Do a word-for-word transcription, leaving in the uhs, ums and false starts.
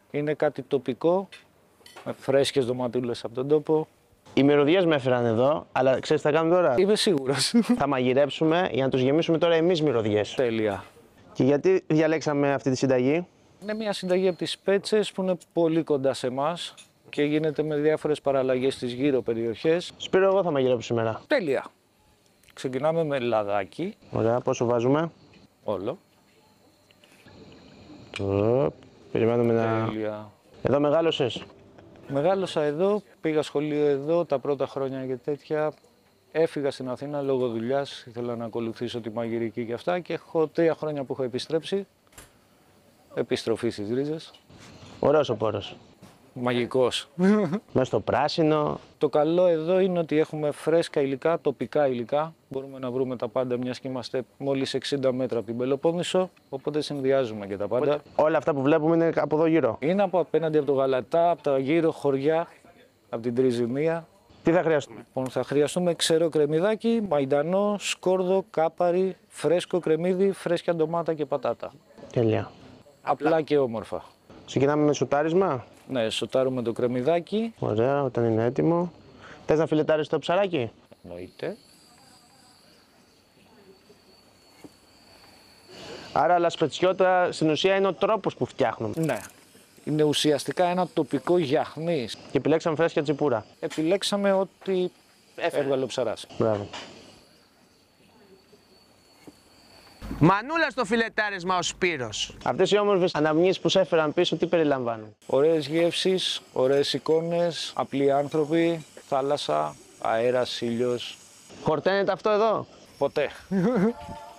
Είναι κάτι τοπικό, με φρέσκες ντοματούλες από τον τόπο. Οι μυρωδιές με έφεραν εδώ, αλλά ξέρεις τι θα κάνουμε τώρα. Είμαι σίγουρος. Θα μαγειρέψουμε για να τους γεμίσουμε τώρα εμείς μυρωδιές. Τέλεια. Και γιατί διαλέξαμε αυτή τη συνταγή. Είναι μια συνταγή από τις Πέτσες που είναι πολύ κοντά σε εμάς και γίνεται με διάφορες παραλλαγές στις γύρω περιοχές. Σπύρο, εγώ θα μαγειρέψω σήμερα. Τέλεια. Ξεκινάμε με λαδάκι. Ωραία, πόσο βάζουμε. Όλο. Οπ, περιμένουμε να... Τέλεια. Εδώ μεγάλωσες. Μεγάλωσα εδώ, πήγα σχολείο εδώ τα πρώτα χρόνια και τέτοια. Έφυγα στην Αθήνα λόγω δουλειάς, ήθελα να ακολουθήσω τη μαγειρική και αυτά και έχω τρία χρόνια που έχω επιστρέψει. Επιστροφή στις ρίζες. Ωραίος ο πόρος. Μαγικός. Μέσα στο πράσινο. Το καλό εδώ είναι ότι έχουμε φρέσκα υλικά, τοπικά υλικά. Μπορούμε να βρούμε τα πάντα, μιας και είμαστε μόλις εξήντα μέτρα από την Πελοπόννησο, οπότε συνδυάζουμε και τα πάντα. Όλα αυτά που βλέπουμε είναι από εδώ γύρω. Είναι από απέναντι από το Γαλατά, από τα γύρω χωριά, από την Τριζημία. Τι θα χρειαστούμε. Λοιπόν, θα χρειαστούμε ξερό κρεμμυδάκι, μαϊντανό, σκόρδο, κάπαρι, φρέσκο κρεμμύδι, φρέσκια ντομάτα και πατάτα. Τέλεια. Απλά και όμορφα. Ξεκινάμε με σουτάρισμα. Ναι, σοτάρουμε το κρεμμυδάκι. Ωραία, όταν είναι έτοιμο. Θες να φιλετάρεις το ψαράκι. Εννοείται. Άρα λασπετσιώτα στην ουσία είναι ο τρόπος που φτιάχνουμε. Ναι. Είναι ουσιαστικά ένα τοπικό γιαχνί. Και επιλέξαμε φρέσκια τσιπούρα. Επιλέξαμε ό,τι έβγαλε ο ψαράς. Μπράβο. Μανούλα στο φιλετάρισμα ο Σπύρος. Αυτές οι όμορφες αναμνήσεις που σε έφεραν πίσω, τι περιλαμβάνουν. Ωραίες γεύσεις, ωραίες εικόνες, απλοί άνθρωποι, θάλασσα, αέρας, ήλιος. Χορταίνεται αυτό εδώ. Ποτέ.